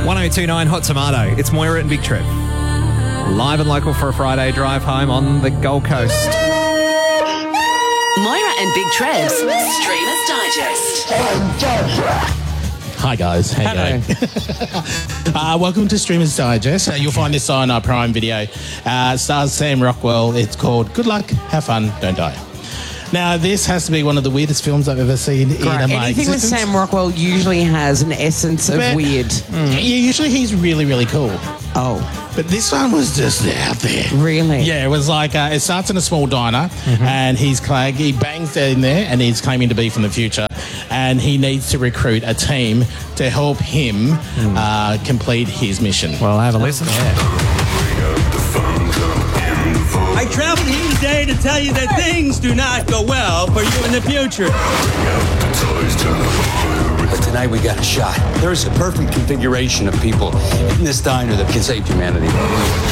1029 Hot Tomato. It's Moira and Big Trev. Live and local for a Friday drive home on the Gold Coast. Moira and Big Trev's Streamers Digest. Hi guys, how you going? Welcome to Streamers Digest. You'll find this on our Prime Video. Stars Sam Rockwell. It's called Good Luck, Have Fun, Don't Die. Now, this has to be one of the weirdest films I've ever seen in my Anything with existence. Sam Rockwell usually has an essence of weird. Yeah, usually he's really, really cool. Oh, But this one was just out there. really? Yeah, it was like, it starts in a small diner, and he bangs in there, and he's claiming to be from the future, and he needs to recruit a team to help him complete his mission. Well, have a listen. I traveled here today to tell you that things do not go well for you in the future. But tonight we got a shot. There's a perfect configuration of people in this diner that can save humanity.